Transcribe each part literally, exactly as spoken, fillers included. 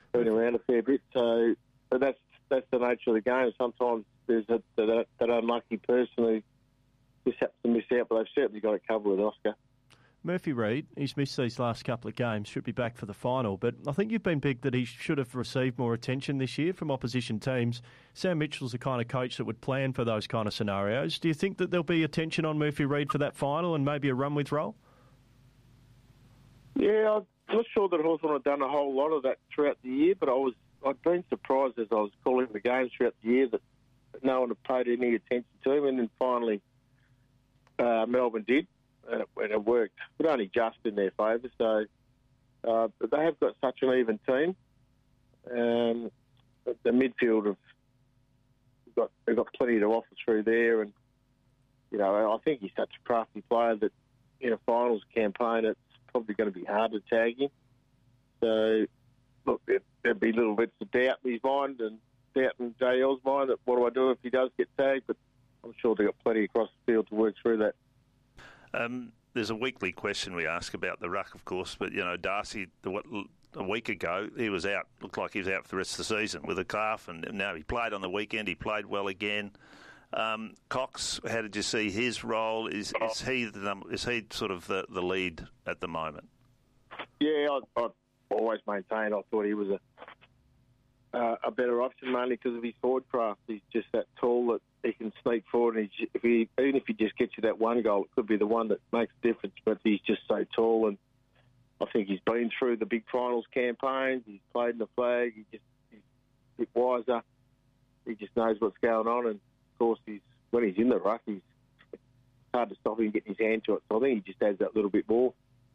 been around a fair bit. So, but that's that's the nature of the game. Sometimes there's a, that, that unlucky person who just happens to miss out, but they've certainly got it covered with Oscar. Murphy Reid, he's missed these last couple of games, should be back for the final, but I think you've been big that he should have received more attention this year from opposition teams. Sam Mitchell's the kind of coach that would plan for those kind of scenarios. Do you think that there'll be attention on Murphy Reid for that final and maybe a run-with role? Yeah, I'm not sure that Hawthorn had done a whole lot of that throughout the year, but I was, I'd been surprised as I was calling the games throughout the year that no one had paid any attention to him, and then finally uh, Melbourne did. And it, and it worked, but only just in their favour. So, uh, but they have got such an even team. Um, the midfield have got they've got plenty to offer through there, and you know I think he's such a crafty player that in a finals campaign it's probably going to be hard to tag him. So, look, there, there'd be little bits of doubt in his mind and doubt in J L's mind that what do I do if he does get tagged? But I'm sure they've got plenty across the field to work through that. Um, there's a weekly question we ask about the ruck, of course, but, you know, Darcy, the, what, a week ago, he was out. Looked like he was out for the rest of the season with a calf, and now he played on the weekend. He played well again. Um, Cox, how did you see his role? Is is he the number, is he sort of the, the lead at the moment? Yeah, I, I've always maintained I thought he was a uh, a better option, mainly because of his forward craft. He's just that tall that he can sneak forward, and he, if he, even if he just gets you that one goal, it could be the one that makes a difference, but he's just so tall, and I think he's been through the big finals campaigns, he's played in the flag, he just, he's a bit wiser, he just knows what's going on, and of course, he's when he's in the ruck, he's hard to stop him getting his hand to it, so I think he just adds that little bit more.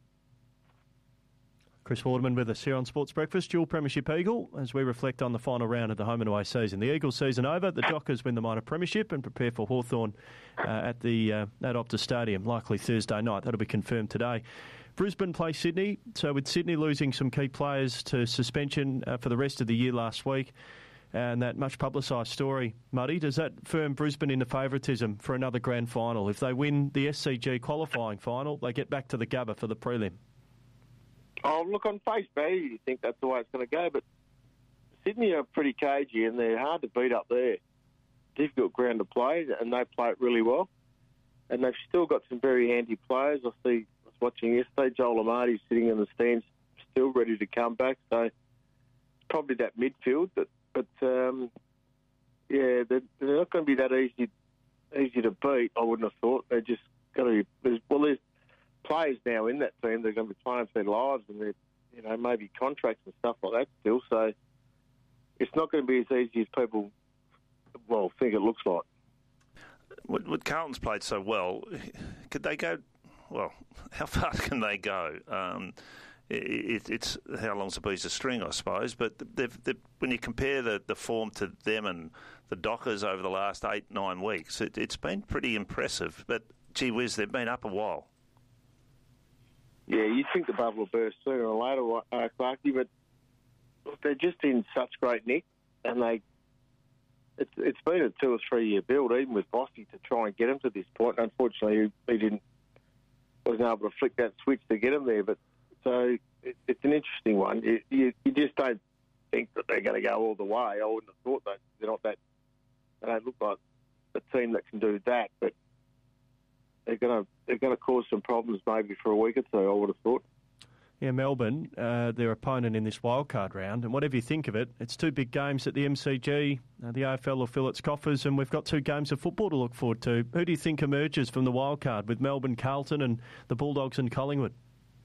Chris Waterman with us here on Sports Breakfast, dual premiership Eagle, as we reflect on the final round of the home and away season. The Eagles season over, the Dockers win the minor premiership and prepare for Hawthorn uh, at the uh, at Optus Stadium, likely Thursday night. That'll be confirmed today. Brisbane play Sydney, so with Sydney losing some key players to suspension uh, for the rest of the year last week, and that much publicised story, Muddy, does that firm Brisbane into favouritism for another grand final? If they win the S C G qualifying final, they get back to the Gabba for the prelim. Oh, look, on face value, you think that's the way it's going to go, but Sydney are pretty cagey and they're hard to beat up there. Difficult ground to play, and they play it really well. And they've still got some very handy players. I see, I was watching yesterday, Joel Amadi sitting in the stands, still ready to come back. So it's probably that midfield, but, but um, yeah, they're, they're not going to be that easy easy to beat, I wouldn't have thought. They're just going to be, there's, well, there's players now in that team, they're going to be playing for their lives and they're, you know, maybe contracts and stuff like that still. So it's not going to be as easy as people, well, think it looks like. With Carlton's played so well, could they go, well, how far can they go? Um, it, it's how long's a piece of string, I suppose, but they've, they've, when you compare the, the form to them and the Dockers over the last eight, nine weeks, it, it's been pretty impressive. But, gee whiz, they've been up a while. Yeah, you'd think the bubble will burst sooner or later, uh, Clarkie, but they're just in such great nick, and they it's it's been a two or three year build, even with Bossy, to try and get him to this point. Unfortunately, he didn't wasn't able to flick that switch to get him there. But so it, it's an interesting one. You, you you just don't think that they're going to go all the way. I wouldn't have thought that they're not that. They don't look like a team that can do that, but they're going to they're going to cause some problems maybe for a week or two, I would have thought. Yeah, Melbourne, uh, their opponent in this wildcard round, and whatever you think of it, it's two big games at the M C G. Uh, the A F L will fill its coffers, and we've got two games of football to look forward to. Who do you think emerges from the wildcard with Melbourne, Carlton, and the Bulldogs and Collingwood?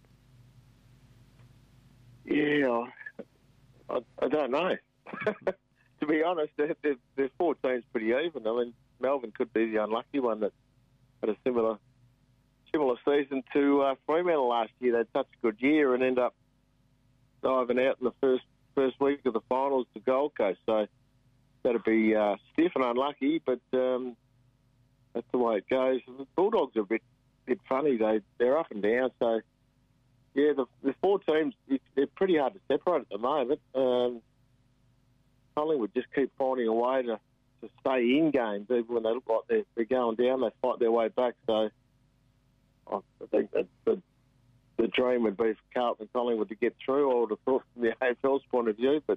Yeah, I, I don't know. To be honest, their, their, their four teams pretty even. I mean, Melbourne could be the unlucky one that had a similar similar season to uh, Fremantle last year. They had such a good year and end up diving out in the first first week of the finals to Gold Coast. So that'd be uh, stiff and unlucky, but um, that's the way it goes. The Bulldogs are a bit bit funny. They they're up and down. So yeah, the, the four teams, it, they're pretty hard to separate at the moment. Um, Collingwood just keep finding a way to, to stay in games, even when they look like they're, they're going down. They fight their way back. So I think that the, the dream would be for Carlton and Collingwood to get through. I would have thought from the A F L's point of view, but